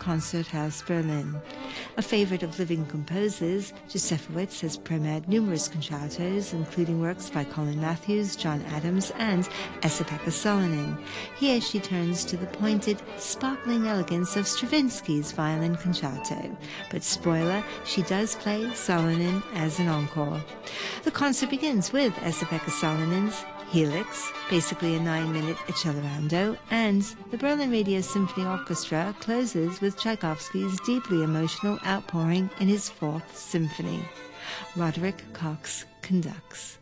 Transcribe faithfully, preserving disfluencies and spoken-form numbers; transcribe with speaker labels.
Speaker 1: Concerthaus Berlin. A favorite of living composers, Josefowitz has premiered numerous concertos, including works by Colin Matthews, John Adams, and Esa-Pekka Salonen. Here she turns to the pointed, sparkling elegance of Stravinsky's violin concerto. But spoiler, she does play Salonen as an encore. The concert begins with Esa-Pekka Salonen's Helix, basically a nine-minute accelerando, and the Berlin Radio Symphony Orchestra closes with Tchaikovsky's deeply emotional outpouring in his Fourth Symphony. Roderick Cox conducts.